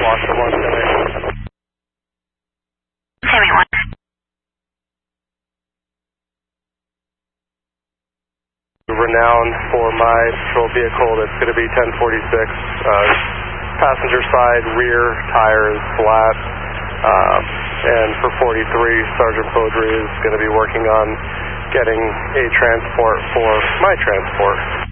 Washington 110. Sammy 1. Renowned for my patrol vehicle. That's going to be 1046. Passenger side rear tires flat. And for 43, Sergeant Beaudry is going to be working on getting a transport for my transport.